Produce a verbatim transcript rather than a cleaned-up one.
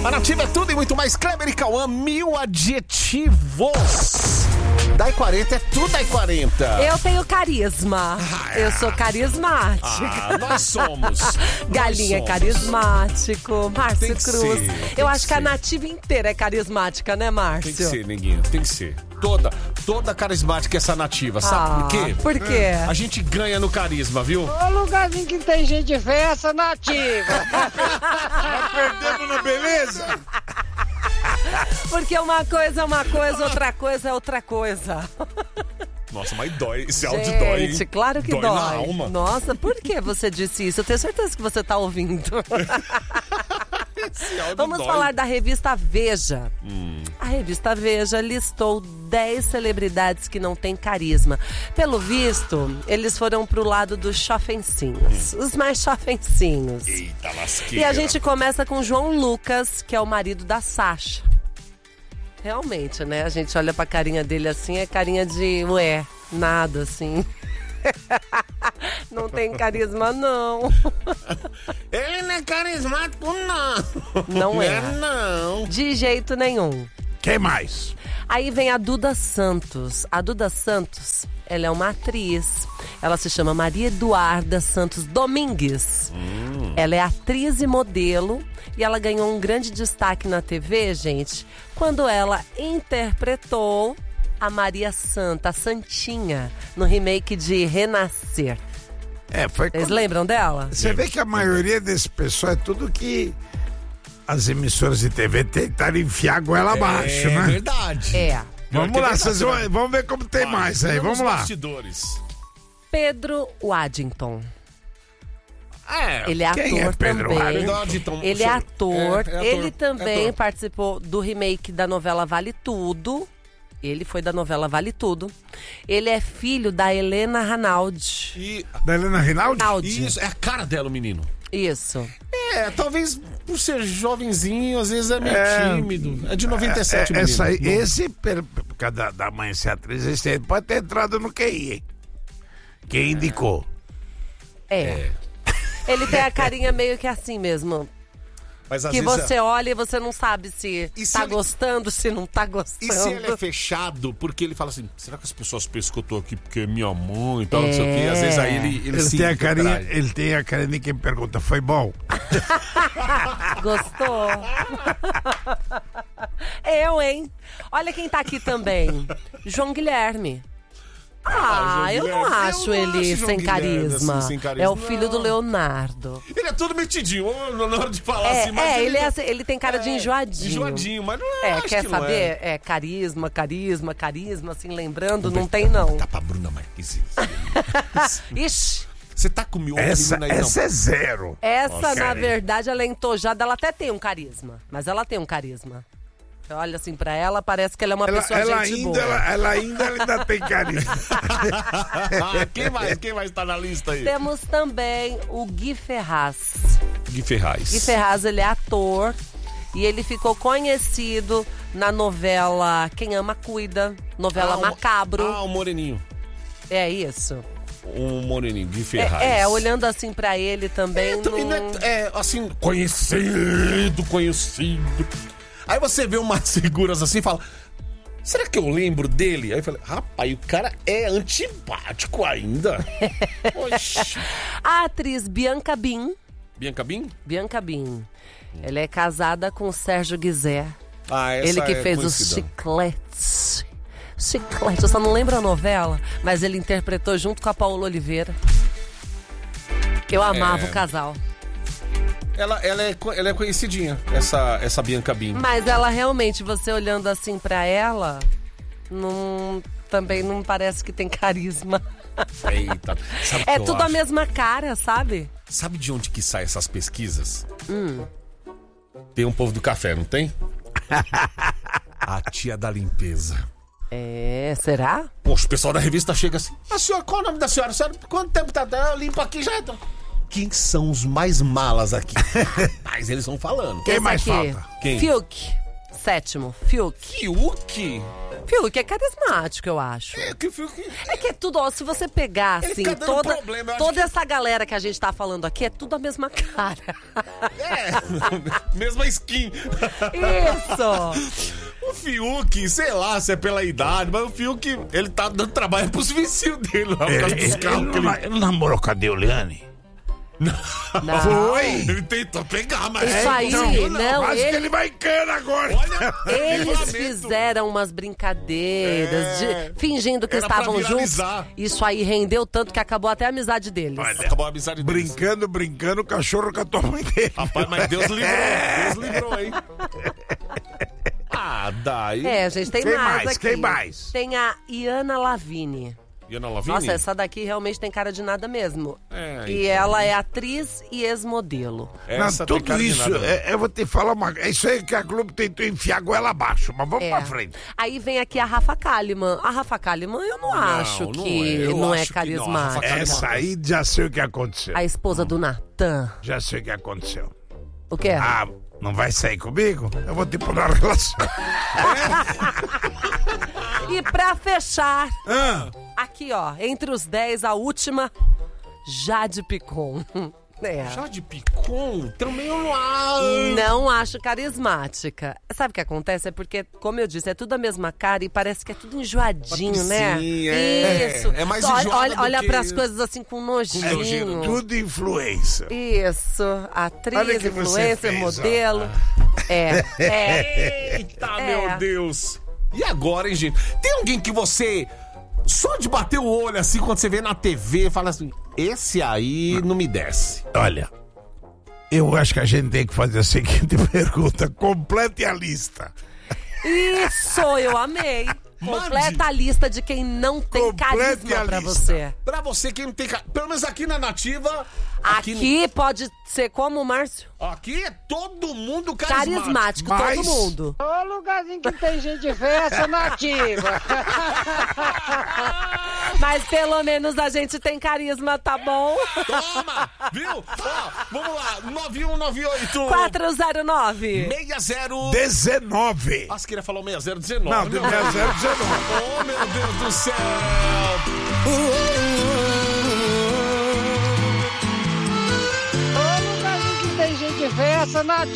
A Nativa é tudo e muito mais. Kleber e Cauã, mil adjetivos. Dai quarenta é tudo Dai quarenta. Eu tenho carisma. Ah, eu sou carismática. Ah, nós somos. Galinha nós somos. Carismático. Márcio Cruz. Ser, eu acho que que ser. a Nativa inteira é carismática, né, Márcio? Tem que ser, neguinho. Tem que ser. Toda, toda carismática essa Nativa. Sabe ah, por quê? Por quê? A gente ganha no carisma, viu? O lugarzinho que tem gente feia, essa Nativa. Perdemos na beleza? Porque uma coisa é uma coisa, outra coisa é outra coisa. Nossa, mas dói. Esse áudio Gente, dói, hein? claro que dói. dói. na alma. Nossa, por que você disse isso? Eu tenho certeza que você tá ouvindo. Esse áudio Vamos dói. falar da revista Veja. Hum. A revista Veja listou dez celebridades que não têm carisma. Pelo visto, eles foram pro lado dos chofencinhos. Hum. Os mais chofencinhos. Eita, lasqueira. E a gente começa com João Lucas, que é o marido da Sasha. Realmente, né? A gente olha pra carinha dele assim, é carinha de, ué, nada assim. Não tem carisma, não. Ele não é carismático, não. Não é. Não. De jeito nenhum. Quem mais? Aí vem a Duda Santos. A Duda Santos, ela é uma atriz. Ela se chama Maria Eduarda Santos Domingues. Hum. Ela é atriz e modelo. E ela ganhou um grande destaque na T V, gente, quando ela interpretou a Maria Santa, a Santinha, no remake de Renascer. É, foi Vocês quando... lembram dela? Você vê que a maioria desse pessoal é tudo que as emissoras de T V tentaram enfiar a goela abaixo, é né? É verdade. É. Vamos que lá, é vocês vão, vamos ver como tem Vai, mais aí, vamos lá. Bastidores. Pedro Waddington. É, Ele é quem ator é Pedro também. Waddington? Ele é ator. É, é ator, Ele também é ator. participou do remake da novela Vale Tudo. Ele foi da novela Vale Tudo. Ele é filho da Helena Ranaldi. E Da Helena Rinaldi? Ranaldi. isso, é a cara dela, o menino. Isso. É, talvez por ser jovenzinho, às vezes é meio É, tímido. É de noventa e sete, É, menino. essa aí, Não. esse, per- por causa da, da mãe ser atriz, esse aí pode ter entrado no Q I, hein? Quem indicou? É. Ele tem a carinha meio que assim mesmo. Mas às Que vezes você olha e você não sabe se E se tá ele- gostando, se não tá E gostando. se ele é fechado, porque ele fala assim, será que as pessoas pensam que eu tô aqui porque é minha mãe e tal, não sei o quê? Às vezes aí ele, ele, Ele, se tem a carinha, retrai. ele tem a carinha de quem pergunta, foi bom? Gostou? Eu, hein? Olha quem tá aqui também. João Guilherme. Ah, João eu não Guilherme. acho Eu não ele acho João sem Guilherme, carisma. assim, sem carisma. É o filho Não. do Leonardo. Ele é todo metidinho, na hora de falar É, assim, mas é, ele, é assim, ele tem cara de é, enjoadinho. enjoadinho, mas não é. É, acho quer que não saber? É. É. carisma, carisma, carisma, assim, lembrando, não tem não. Tá pra Bruna Marquezine. Ixi, Você tá com o meu Essa, menino aí, não? essa é zero. essa, Nossa, na cara. verdade, ela é entojada, ela até tem um carisma. Mas ela tem um carisma. Você olha assim pra ela, parece que ela é uma Ela, pessoa ela gente ainda, boa. ela, ela ainda ela ainda tem carisma. Quem mais? Quem mais tá na lista aí? Temos também o Gui Ferraz. Gui Ferraz. Gui Ferraz, ele é ator e ele ficou conhecido na novela Quem Ama Cuida, novela Ah, o- Macabro. Ah, o Moreninho. É isso. O Moreninho, Gui Ferraz. É, é, olhando assim pra ele também. É, também não... não é, é, assim, conhecido, conhecido. Aí você vê umas figuras assim e fala, será que eu lembro dele? Aí eu falei, rapaz, o cara é antipático ainda. Oxi. A atriz Bianca Bin. Bianca Bin? Bianca Bin. Ela é casada com o Sérgio Guizé. Ah, essa Ele que é fez os conhecida. Chicletes. Chiclete, eu só não lembro a novela, mas ele interpretou junto com a Paola Oliveira. Eu amava É. o casal. Ela, ela, é, co- ela é conhecidinha, essa, essa Bianca Bin. Mas ela realmente, você olhando assim pra ela, não, também não parece que tem carisma. Eita. Sabe o que É eu tudo a acho? mesma cara, sabe? Sabe de onde que saem essas pesquisas? Hum. Tem um povo do café, não tem? A tia da limpeza. É, será? Poxa, o pessoal da revista chega assim. A senhora, qual o nome da senhora? A senhora, quanto tempo tá? Eu limpo aqui já. Então. Quem são os mais malas aqui? Mas eles vão falando. Quem Esse mais aqui, falta? Quem? Fiuk. Sétimo, Fiuk. Fiuk? Fiuk é carismático, eu acho. É que Fiuk... É que é tudo, ó, se você pegar, Ele assim, fica dando toda, problema, eu acho toda que- essa galera que a gente tá falando aqui é tudo a mesma cara. É, mesma skin. Isso! O Fiuk, sei lá se é pela idade, mas o Fiuk, ele tá dando trabalho pros vizinhos dele lá, por causa Ele, dos ele, carros que não, ele... ele namorou com a Deoliane? Não. Foi! Ele tentou pegar, mas... Isso aí, conseguiu, não, Quase ele- que ele vai em cana agora. Olha, Eles livramento. fizeram umas brincadeiras, É. de- fingindo que Era pra estavam juntos. viralizar. Isso aí rendeu tanto que acabou até a amizade deles. Olha, Acabou a amizade deles. brincando, brincando, o cachorro com a tua mãe dele. Rapaz, mas Deus livrou, Deus livrou, hein? Ah, daí... É, gente, tem Quem mais, mais? aqui. Quem mais? Tem a Iana Lavigne. Iana Lavigne? Nossa, essa daqui realmente tem cara de nada mesmo. É, E então. ela é atriz e ex-modelo. Essa Não, tem tudo cara de isso, nada. é, eu vou te falar uma coisa. É isso aí que a Globo tentou enfiar a goela abaixo, mas vamos É. pra frente. Aí vem aqui a Rafa Kalimann. A Rafa Kalimann eu não, acho não que é. Eu não acho é que não. A Rafa carismática. Kalimann- Essa aí já sei o que aconteceu. A esposa do Natan. Já sei o que aconteceu. O quê? Ah, não vai sair comigo? Eu vou te pôr na relação. E pra fechar, Ah, aqui ó, entre os dez, a última, Jade Picon. É. Jade Picon? Também eu não acho. Não acho carismática. Sabe o que acontece? É porque, como eu disse, é tudo a mesma cara e parece que é tudo enjoadinho, né? Patricinha, é. Isso. É mais Olha, enjoada olha, do olha que- pras coisas assim com nojinho. nojento. tudo influência. Isso. Atriz, Olha o que você influencer, fez, ó. modelo. É, é. Eita, É. meu Deus. E agora, hein, gente? Tem alguém que você, só de bater o olho assim, quando você vê na T V, fala assim, esse aí não me desce. Olha, eu acho que a gente tem que fazer a seguinte pergunta. Complete a lista. Isso, eu amei. Completa a lista de quem não tem Complete carisma a pra lista. você. Pra você que não tem... ca- Pelo menos aqui na Nativa... Aqui, pode ser como, Márcio? Aqui é todo mundo carismático. Carismático, Mas- todo mundo. Ô lugarzinho que tem gente feia, essa nativa. Mas pelo menos a gente tem carisma, tá bom? Toma, viu? Ó, vamos lá, nove um nove oito... quatro zero nove. seis zero... dezenove. Ah, você queria falar o seis zero dezenove. Não, de meu zero zero dezenove. Oh, meu Deus do céu! Ô lugarzinho que tem gente feia, essa nativa.